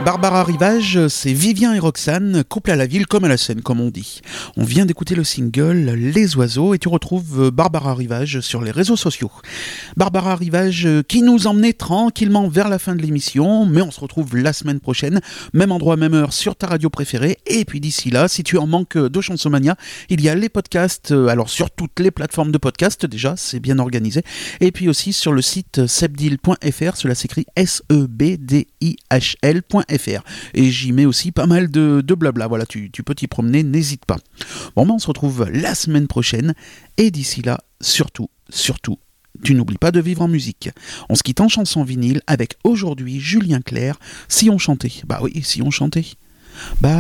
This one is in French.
Barbara Rivage, c'est Vivien et Roxane, couple à la ville comme à la scène, comme on dit. On vient d'écouter le single Les Oiseaux et tu retrouves Barbara Rivage sur les réseaux sociaux. Barbara Rivage qui nous emmenait tranquillement vers la fin de l'émission, mais on se retrouve la semaine prochaine, même endroit, même heure sur ta radio préférée. Et puis d'ici là, si tu en manques de Chansomania, il y a les podcasts, alors sur toutes les plateformes de podcasts déjà, c'est bien organisé. Et puis aussi sur le site sebdil.fr, cela s'écrit sebdihl.fr. Et j'y mets aussi pas mal de blabla, voilà, tu peux t'y promener, n'hésite pas. Bon, ben on se retrouve la semaine prochaine, et d'ici là, surtout, tu n'oublies pas de vivre en musique. On se quitte en chanson vinyle avec aujourd'hui Julien Clerc, Si on chantait. Bah oui, si on chantait. Bah